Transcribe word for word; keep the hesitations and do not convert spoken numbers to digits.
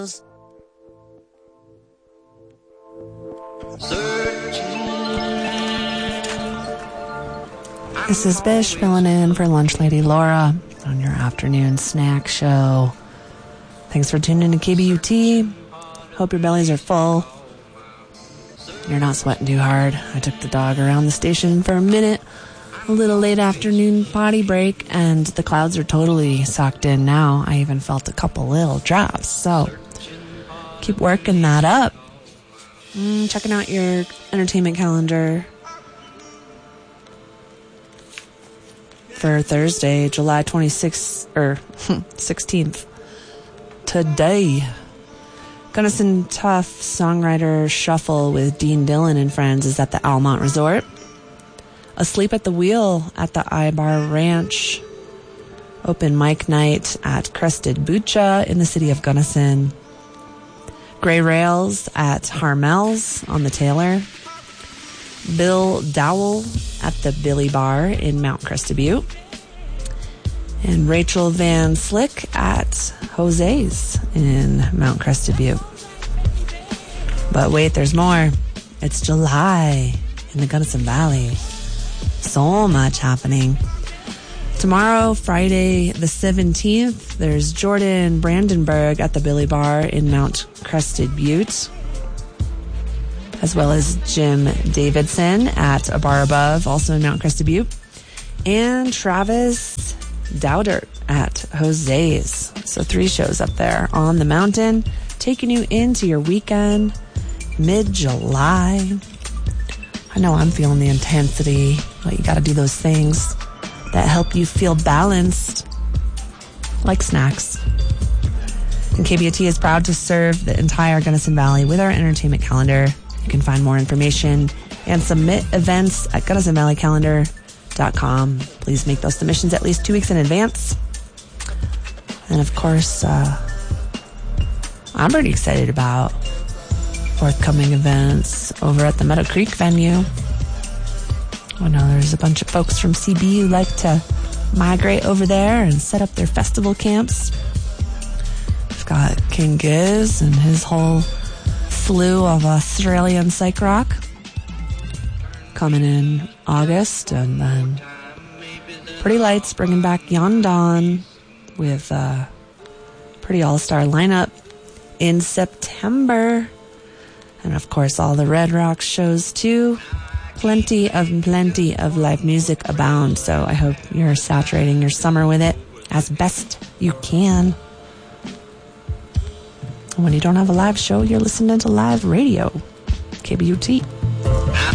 This is Bish filling in for Lunch Lady Laura on your afternoon snack show. Thanks for tuning in to K B U T. Hope your bellies are full. You're not sweating too hard. I took the dog around the station for a minute, a little late afternoon potty break, and the clouds are totally socked in now. I even felt a couple little drops, so keep working that up. Mm, checking out your entertainment calendar for Thursday, July twenty-sixth, or sixteenth. Today, Gunnison Tough Songwriter Shuffle with Dean Dillon and friends is at the Almont Resort. Asleep at the Wheel at the Ibar Ranch. Open mic night at Crested Bucha in the city of Gunnison. Gray Rails at Harmel's on the Taylor. Bill Dowell at the Billy Bar in Mount Crested Butte. And Rachel Van Slick at Jose's in Mount Crested Butte. But wait, there's more. It's July in the Gunnison Valley. So much happening. Tomorrow, Friday the seventeenth, there's Jordan Brandenburg at the Billy Bar in Mount Crested Butte, as well as Jim Davidson at A Bar Above, also in Mount Crested Butte, and Travis Dowdert at Jose's. So three shows up there on the mountain, taking you into your weekend, mid-July. I know I'm feeling the intensity, but you got to do those things that help you feel balanced, like snacks. And K B U T is proud to serve the entire Gunnison Valley with our entertainment calendar. You can find more information and submit events at gunnison valley calendar dot com. Please make those submissions at least two weeks in advance. And of course, uh, I'm pretty excited about forthcoming events over at the Meadow Creek venue. I know there's a bunch of folks from C B U like to migrate over there and set up their festival camps. We've got King Giz and his whole slew of Australian psych rock coming in August, and then Pretty Lights bringing back Yon Dawn with a pretty all-star lineup in September. And of course, all the Red Rocks shows too. Plenty of plenty of live music abound, so I hope you're saturating your summer with it as best you can. And when you don't have a live show, you're listening to live radio. K B U T.